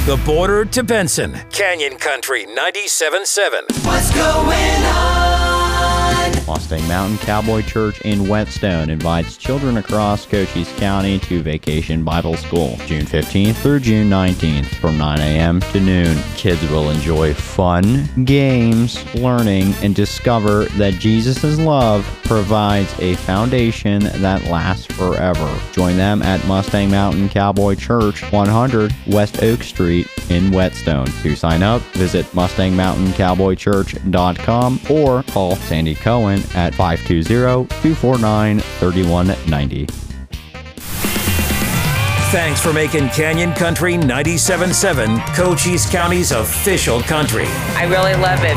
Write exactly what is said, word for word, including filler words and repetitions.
the border to Benson. Canyon Country ninety-seven point seven. What's going on? Mustang Mountain Cowboy Church in Whetstone invites children across Cochise County to Vacation Bible School, June fifteenth through June nineteenth from nine a.m. to noon. Kids will enjoy fun, games, learning, and discover that Jesus' love provides a foundation that lasts forever. Join them at Mustang Mountain Cowboy Church, one hundred West Oak Street in Whetstone. To sign up, visit mustang mountain cowboy church dot com or call Sandy Cohen at five two zero, two four nine, three one nine zero. Thanks for making Canyon Country ninety-seven point seven Cochise County's official country. I really love it.